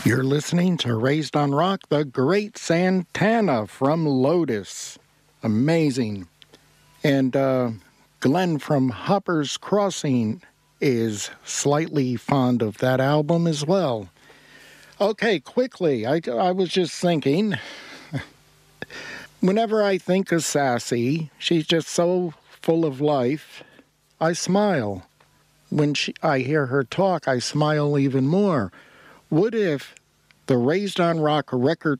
You're listening to Raised on Rock, the Great Santana from Lotus. Amazing. And Glenn from Hopper's Crossing is slightly fond of that album as well. Okay, quickly, I was just thinking, whenever I think of Sassy, she's just so full of life, I smile. When I hear her talk, I smile even more. What if the Raised on Rock record